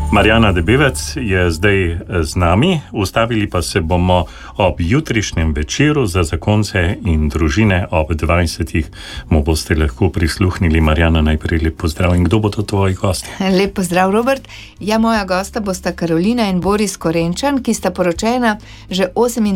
Marjana Debevec je zdaj z nami, ustavili pa se bomo ob jutrišnjem večeru za zakonce in družine ob 20. mu boste lahko prisluhnili. Marjana, najprej lep pozdrav in kdo bo to tvoji gosti? Lep pozdrav, Robert. Ja, moja gosta bosta Karolina in Boris Korenčan, ki sta poročena že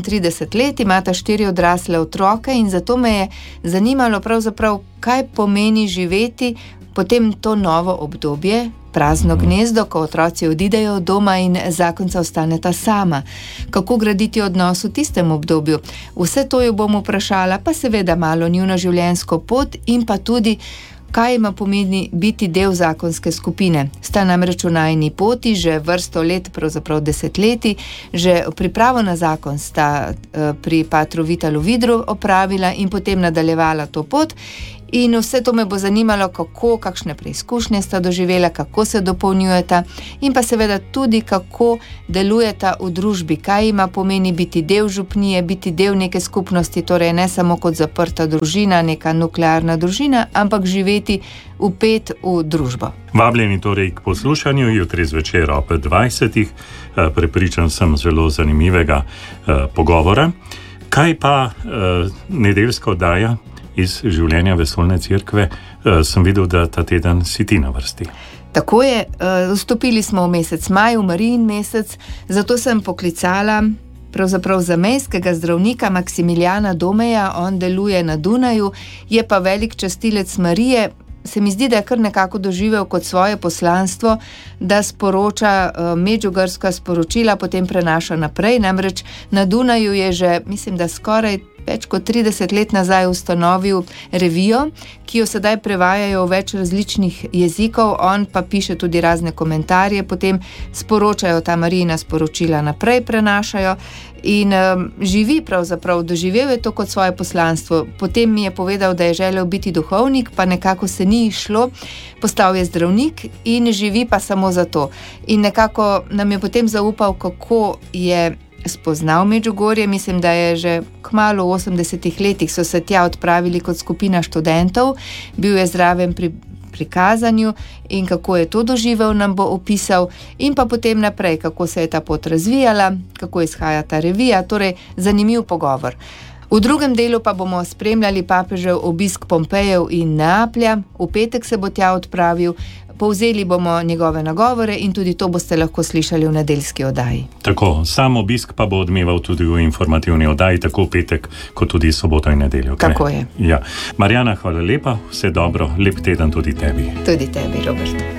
38 let, imata 4 odrasle otroke in zato me je zanimalo pravzaprav, kaj pomeni živeti potem to novo obdobje, prazno gnezdo, ko otroci odidejo od doma in zakonca ostaneta sama. Kako graditi odnos v tistem obdobju? Vse to jo bom vprašala, pa seveda malo njuno življenjsko pot in pa tudi, kaj ima pomeni biti del zakonske skupine. Sta namreč v najini poti že vrsto let, pravzaprav desetletij, že pripravo na zakon sta pri patru Vitalu Vidru opravila in potem nadaljevala to pot. In vse to me bo zanimalo, kakšne preizkušnje sta doživela, kako se dopolnjujeta in pa seveda tudi, kako delujeta v družbi, kaj ima pomeni biti del župnije, biti del neke skupnosti, torej ne samo kot zaprta družina, neka nuklearna družina, ampak živeti vpet v družbo. Vabljeni torej k poslušanju jutri zvečer ob 20. Prepričan sem zelo zanimivega pogovora. Kaj pa nedeljska oddaja iz življenja Vesoljne cerkve? Sem videl, da ta teden si ti na vrsti. Tako je, vstopili smo v mesec maj, v Marijin mesec, zato sem poklicala pravzaprav zamejskega zdravnika Maksimiljana Domeja, on deluje na Dunaju, je pa velik častilec Marije. Se mi zdi, da je kar nekako doživel kot svoje poslanstvo, da sporoča medžugorska sporočila, potem prenaša naprej. Namreč na Dunaju je že, mislim, da skoraj več kot 30 let nazaj ustanovil revijo, ki jo sedaj prevajajo v več različnih jezikov, on pa piše tudi razne komentarje, potem sporočajo ta Marijina sporočila naprej, prenašajo in živi pravzaprav, doživel je to kot svoje poslanstvo. Potem mi je povedal, da je želel biti duhovnik, pa nekako se ni išlo, postal je zdravnik in živi pa samo za to. In nekako nam je potem zaupal, kako je spoznal Medžugorje. Mislim, da je že kmalu v 80 letih so se tja odpravili kot skupina študentov, bil je zraven pri kazanju in kako je to doživel, nam bo opisal in pa potem naprej, kako se je ta pot razvijala, kako izhaja ta revija, torej zanimiv pogovor. V drugem delu pa bomo spremljali papežev obisk Pompejev in Neaplja, v petek se bo tja odpravil, povzeli bomo njegove nagovore in tudi to boste lahko slišali v nedeljski oddaji. Tako, sam obisk pa bo odmeval tudi v informativni oddaji, tako petek kot tudi soboto in nedeljo. Tako je. Ja. Marjana, hvala lepa, vse dobro, lep teden tudi tebi. Tudi tebi, Robert.